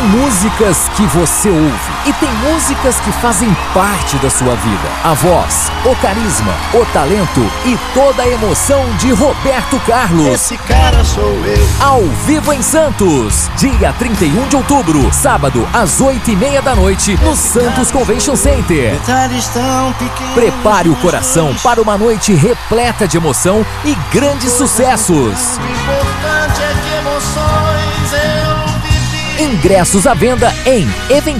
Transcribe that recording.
Tem músicas que você ouve e tem músicas que fazem parte da sua vida. A voz, o carisma, o talento e toda a emoção de Roberto Carlos. Esse cara sou eu. Ao vivo em Santos, dia 31 de outubro, sábado às 8h30 da noite, no Santos Convention Center. Detalhes tão pequenos. Prepare o coração para uma noite repleta de emoção e grandes sucessos. O importante é que emoções eu vivi. Ingressos à venda em